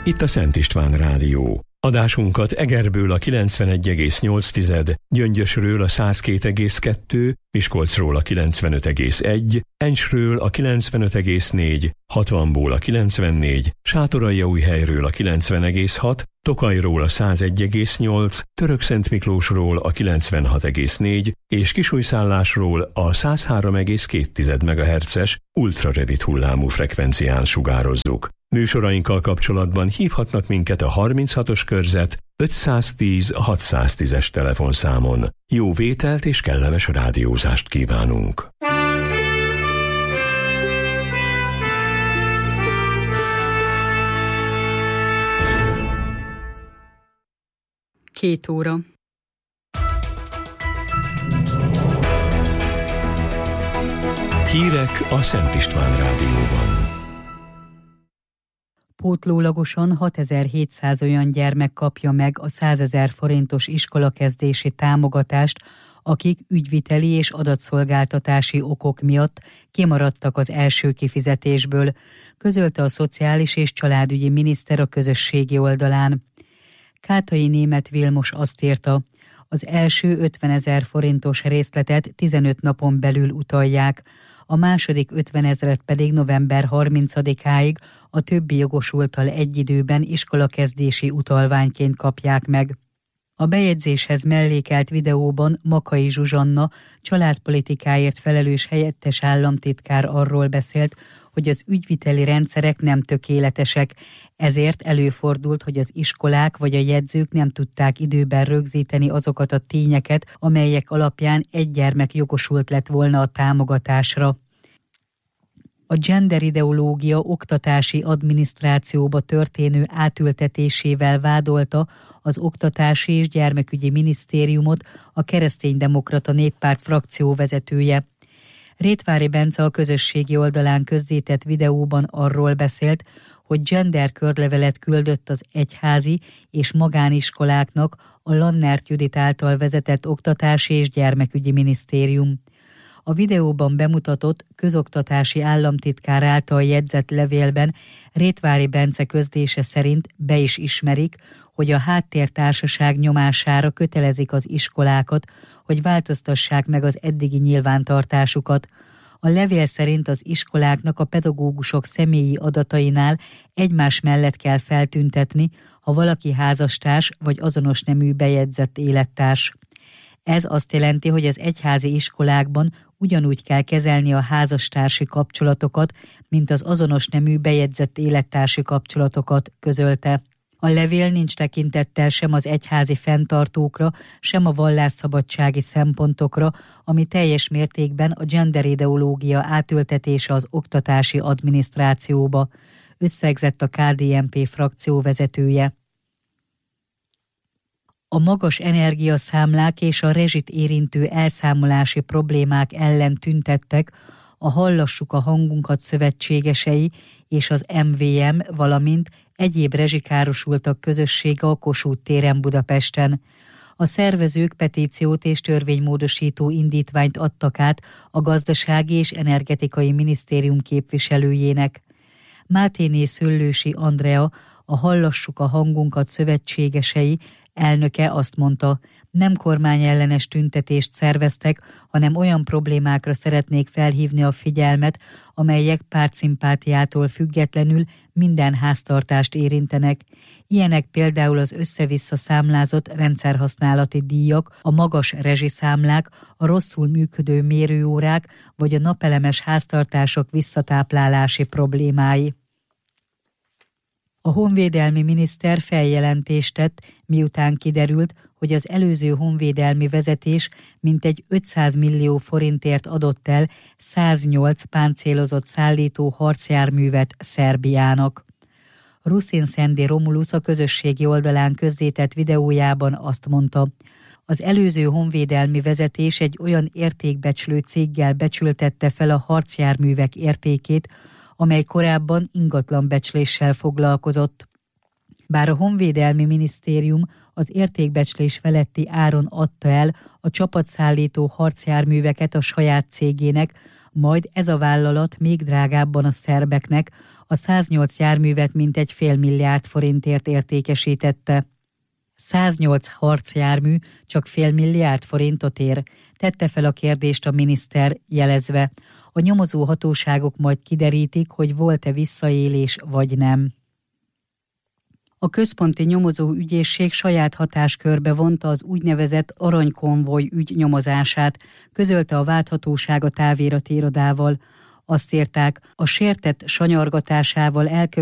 itt a Szent István Rádió. Adásunkat Egerből a 91,8, Gyöngyösről a 102,2, Miskolcról a 95,1, Encsről a 95,4, Hatvanból a 94, Sátoraljaújhelyről a 90,6, Tokajról a 101,8, Törökszentmiklósról a 96,4 és Kisújszállásról a 103,2 MHz-es ultrarövid hullámú frekvencián sugározzuk. Műsorainkkal kapcsolatban hívhatnak minket a 36-os körzet 510 610-es telefonszámon. Jó vételt és kellemes rádiózást kívánunk! 2 óra. Hírek a Szent István Rádióban. Pótlólagosan 6700 olyan gyermek kapja meg a 100 000 forintos iskolakezdési támogatást, akik ügyviteli és adatszolgáltatási okok miatt kimaradtak az első kifizetésből, közölte a Szociális és Családügyi Miniszter a közösségi oldalán. Kátai Németh Vilmos azt írta, az első 50 000 forintos részletet 15 napon belül utalják, a második 50 000 pedig november 30-áig a többi jogosulttal egy időben iskolakezdési utalványként kapják meg. A bejegyzéshez mellékelt videóban Makai Zsuzsanna, családpolitikáért felelős helyettes államtitkár arról beszélt, hogy az ügyviteli rendszerek nem tökéletesek, ezért előfordult, hogy az iskolák vagy a jegyzők nem tudták időben rögzíteni azokat a tényeket, amelyek alapján egy gyermek jogosult lett volna a támogatásra. A gender ideológia oktatási adminisztrációba történő átültetésével vádolta az Oktatási és Gyermekügyi Minisztériumot a Kereszténydemokrata Néppárt frakcióvezetője. Rétvári Bence a közösségi oldalán közzétett videóban arról beszélt, hogy gender körlevelet küldött az egyházi és magániskoláknak a Lannert Judit által vezetett Oktatási és Gyermekügyi Minisztérium. A videóban bemutatott közoktatási államtitkár által jegyzett levélben Rétvári Bence közlése szerint be is ismerik, hogy a háttértársaság nyomására kötelezik az iskolákat, hogy változtassák meg az eddigi nyilvántartásukat. A levél szerint az iskoláknak a pedagógusok személyi adatainál egymás mellett kell feltüntetni, ha valaki házastárs vagy azonos nemű bejegyzett élettárs. Ez azt jelenti, hogy az egyházi iskolákban ugyanúgy kell kezelni a házastársi kapcsolatokat, mint az azonos nemű bejegyzett élettársi kapcsolatokat, közölte. A levél nincs tekintettel sem az egyházi fenntartókra, sem a vallásszabadsági szempontokra, ami teljes mértékben a gender ideológia átültetése az oktatási adminisztrációba, összegzett a KDNP frakció vezetője. A magas energiaszámlák és a rezsit érintő elszámolási problémák ellen tüntettek a Hallassuk a hangunkat szövetségesei és az MVM, valamint egyéb rezsikárosultak közössége a Kossuth téren Budapesten. A szervezők petíciót és törvénymódosító indítványt adtak át a Gazdasági és Energetikai Minisztérium képviselőjének. Máténé Szöllősi Andrea, a Hallassuk a hangunkat szövetségesei elnöke azt mondta, nem kormányellenes tüntetést szerveztek, hanem olyan problémákra szeretnék felhívni a figyelmet, amelyek pártszimpátiától függetlenül minden háztartást érintenek. Ilyenek például az össze-vissza számlázott rendszerhasználati díjak, a magas rezsiszámlák, a rosszul működő mérőórák vagy a napelemes háztartások visszatáplálási problémái. A honvédelmi miniszter feljelentést tett, miután kiderült, hogy az előző honvédelmi vezetés mintegy 500 millió forintért adott el 108 páncélozott szállító harcjárművet Szerbiának. Ruszin Szendi Romulus a közösségi oldalán közzétett videójában azt mondta, az előző honvédelmi vezetés egy olyan értékbecslő céggel becsültette fel a harcjárművek értékét, amely korábban ingatlanbecsléssel foglalkozott. Bár a Honvédelmi Minisztérium az értékbecslés feletti áron adta el a csapatszállító harcjárműveket a saját cégének, majd ez a vállalat még drágábban a szerbeknek, A 108 járművet mintegy $500 millió értékesítette. 108 harcjármű csak $500 millió ér, tette fel a kérdést a miniszter, jelezve: a nyomozó hatóságok majd kiderítik, hogy volt-e visszaélés vagy nem. A központi nyomozó ügyészség saját hatáskörbe vonta az úgynevezett aranykonvoj ügy nyomozását, közölte a válthatóság a távérati irodával. Azt írták, a sértett sanyargatásával